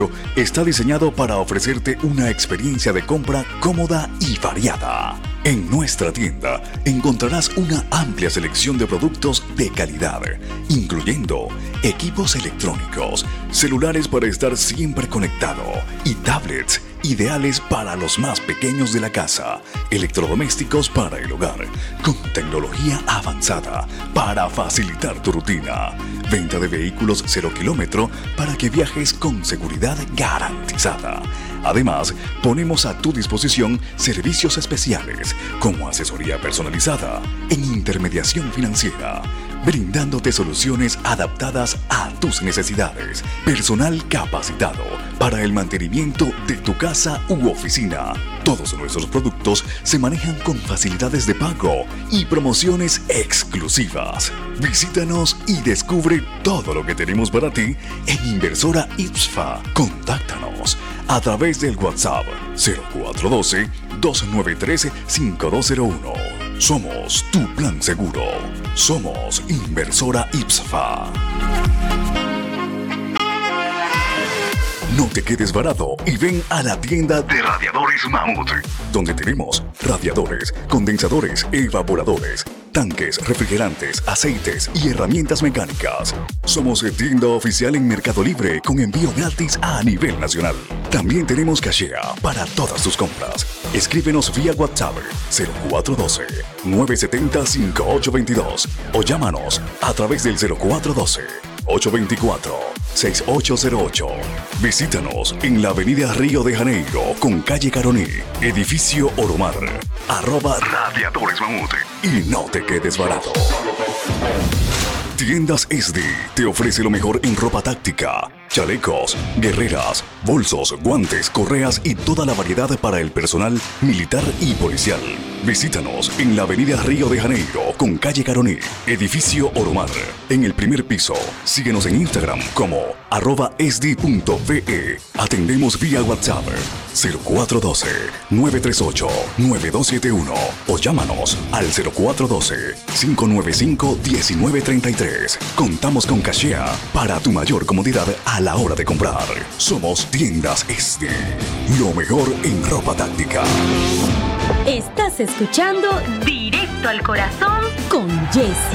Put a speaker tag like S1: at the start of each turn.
S1: está diseñado para ofrecerte una experiencia de compra cómoda y variada. En nuestra tienda encontrarás una amplia selección de productos de calidad, incluyendo equipos electrónicos, celulares para estar siempre conectado y tablets ideales para los más pequeños de la casa, electrodomésticos para el hogar, con tecnología avanzada para facilitar tu rutina, venta de vehículos 0 kilómetro para que viajes con seguridad garantizada. Además, ponemos a tu disposición servicios especiales como asesoría personalizada en intermediación financiera, brindándote soluciones adaptadas a tus necesidades, personal capacitado para el mantenimiento de tu casa u oficina. Todos nuestros productos se manejan con facilidades de pago y promociones exclusivas. Visítanos y descubre todo lo que tenemos para ti en Inversora IPSFA. Contáctanos a través del WhatsApp 0412-293-5201. Somos tu plan seguro. Somos Inversora IPSFA. No te quedes varado y ven a la tienda de Radiadores Mamut, donde tenemos radiadores, condensadores, evaporadores, tanques, refrigerantes, aceites y herramientas mecánicas. Somos tienda oficial en Mercado Libre con envío gratis a nivel nacional. También tenemos cachea para todas tus compras. Escríbenos vía WhatsApp 0412-970-5822 o llámanos a través del 0412-824-6808. Visítanos en la avenida Río de Janeiro con calle Caroní, edificio Oromar, @Radiadores Mamut. Y no te quedes barato. Tiendas SD te ofrece lo mejor en ropa táctica, chalecos, guerreras, bolsos, guantes, correas y toda la variedad para el personal militar y policial. Visítanos en la avenida Río de Janeiro con calle Caroní, edificio Oromar, en el primer piso. Síguenos en Instagram como @sd.ve. Atendemos vía WhatsApp 0412-938-9271 o llámanos al 0412-595-1933. Contamos con cachea para tu mayor comodidad a la hora de comprar. Somos Tiendas SD, lo mejor en ropa táctica.
S2: Estás escuchando Directo al Corazón con Jesse.